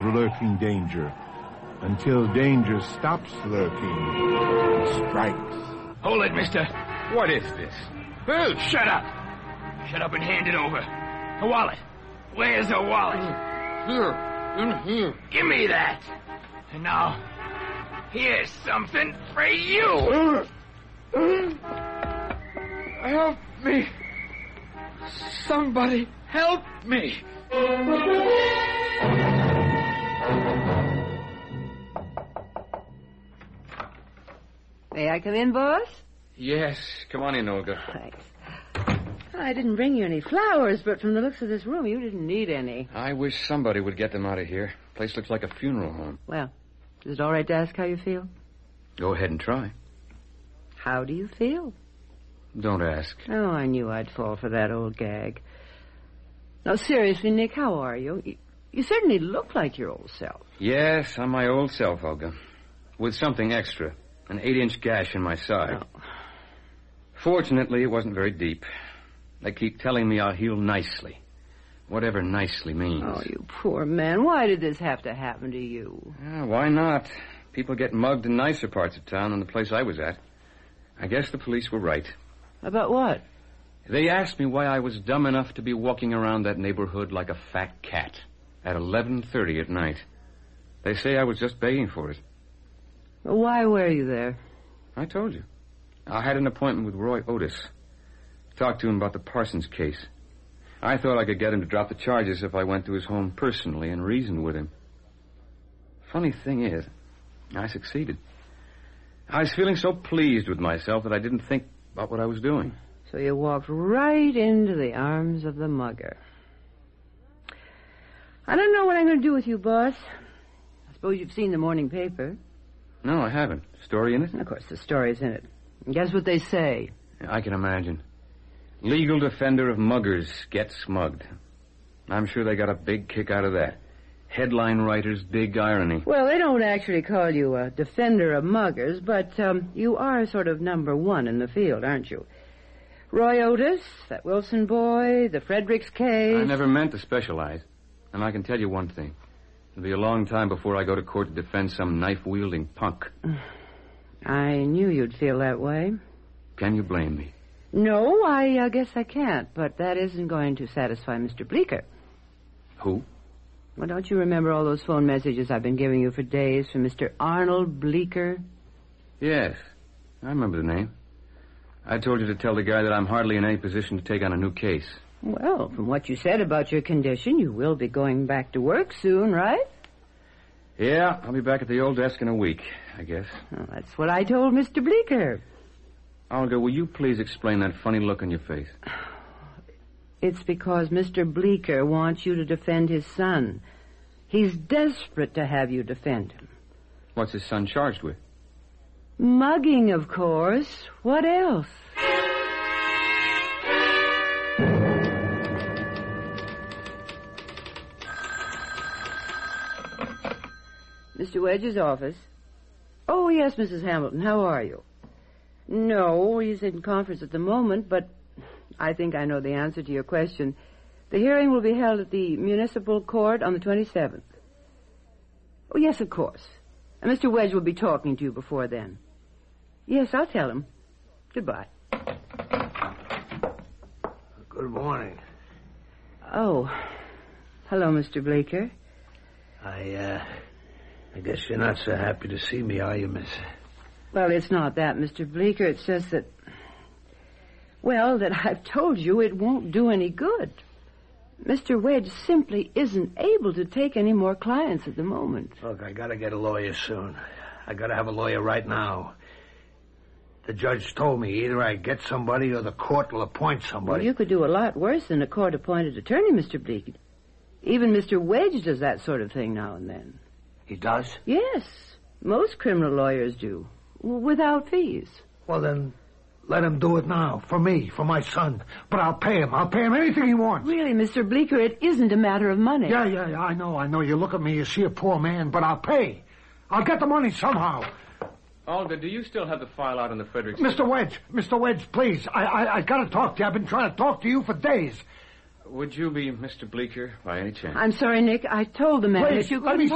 lurking danger until danger stops lurking and strikes. Hold it, mister. What is this? Oh, shut up. Shut up and hand it over. A wallet. Where's the wallet? Here. In here. Give me that. And now, here's something for you. Help me. Somebody help me. May I come in, boss? Yes, come on in, Olga. Thanks. I didn't bring you any flowers, but from the looks of this room, you didn't need any. I wish somebody would get them out of here. Place looks like a funeral home. Well, is it all right to ask how you feel? Go ahead and try. How do you feel? Don't ask. Oh, I knew I'd fall for that old gag. No, seriously, Nick, how are you? You certainly look like your old self. Yes, I'm my old self, Olga. With something extra. An 8-inch gash in my side. Oh. Fortunately, it wasn't very deep. They keep telling me I'll heal nicely. Whatever nicely means. Oh, you poor man. Why did this have to happen to you? Why not? People get mugged in nicer parts of town than the place I was at. I guess the police were right. About what? They asked me why I was dumb enough to be walking around that neighborhood like a fat cat at 11:30 at night. They say I was just begging for it. Why were you there? I told you. I had an appointment with Roy Otis. Talked to him about the Parsons case. I thought I could get him to drop the charges if I went to his home personally and reasoned with him. Funny thing is, I succeeded. I was feeling so pleased with myself that I didn't think about what I was doing. So you walked right into the arms of the mugger. I don't know what I'm going to do with you, boss. I suppose you've seen the morning paper. No, I haven't. Story in it? Of course, the story's in it. And guess what they say? I can imagine. Legal defender of muggers gets smugged. I'm sure they got a big kick out of that. Headline writers dig irony. Well, they don't actually call you a defender of muggers, but you are sort of number one in the field, aren't you? Roy Otis, that Wilson boy, the Fredericks case. I never meant to specialize. And I can tell you one thing. It'll be a long time before I go to court to defend some knife-wielding punk. I knew you'd feel that way. Can you blame me? No, I guess I can't, but that isn't going to satisfy Mr. Bleeker. Who? Well, don't you remember all those phone messages I've been giving you for days from Mr. Arnold Bleeker? Yes, I remember the name. I told you to tell the guy that I'm hardly in any position to take on a new case. Well, from what you said about your condition, you will be going back to work soon, right? Yeah, I'll be back at the old desk in a week, I guess. Well, that's what I told Mr. Bleeker. Olga, will you please explain that funny look on your face? It's because Mr. Bleeker wants you to defend his son. He's desperate to have you defend him. What's his son charged with? Mugging, of course. What else? Mr. Wedge's office. Oh, yes, Mrs. Hamilton. How are you? No, he's in conference at the moment, but I think I know the answer to your question. The hearing will be held at the municipal court on the 27th. Oh, yes, of course. And Mr. Wedge will be talking to you before then. Yes, I'll tell him. Goodbye. Good morning. Oh, hello, Mr. Bleeker. I guess you're not so happy to see me, are you, miss? Well, it's not that, Mr. Bleeker. It's just that, well, that I've told you it won't do any good. Mr. Wedge simply isn't able to take any more clients at the moment. Look, I gotta get a lawyer soon. I gotta have a lawyer right now. The judge told me either I get somebody or the court will appoint somebody. Well, you could do a lot worse than a court-appointed attorney, Mr. Bleeker. Even Mr. Wedge does that sort of thing now and then. He does? Yes. Most criminal lawyers do. Without fees. Well, then, let him do it now. For me, for my son. But I'll pay him. I'll pay him anything he wants. Really, Mr. Bleeker, it isn't a matter of money. Yeah, I know. You look at me, you see a poor man, but I'll pay. I'll get the money somehow. Olga, do you still have the file out on the Fredericks? Mr. Wedge, please. I gotta talk to you. I've been trying to talk to you for days. Would you be Mr. Bleeker by any chance? I'm sorry, Nick. I told the man Please, that you let couldn't me